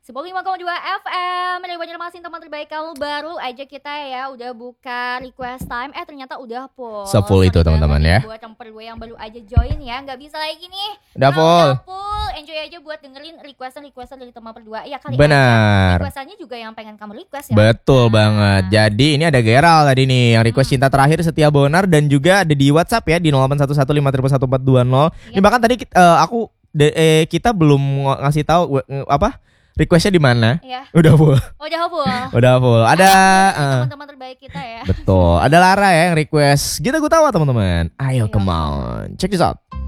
95,2 FM dari Banjarmasin, teman terbaik kamu. Baru aja kita ya udah buka request time. Ternyata udah full. Se-full itu teman-teman ya. Buat yang berdua yang baru aja join ya, nggak bisa lagi nih. Udah full. Enjoy aja buat dengerin requestan dari teman berdua. Ya kali benar. Requestannya juga yang pengen kamu request ya. Betul banget. Jadi ini ada Geral tadi nih yang request cinta terakhir Setia Bonar, dan juga ada di WhatsApp ya di 0811511420. Ini bahkan tadi kita belum ngasih tahu apa requestnya di mana? Ya. Udah full. Udah full. Ada teman-teman terbaik kita ya. Betul. Ada Lara ya yang request Gita Gutawa teman-teman. Ayo come on. Check this out.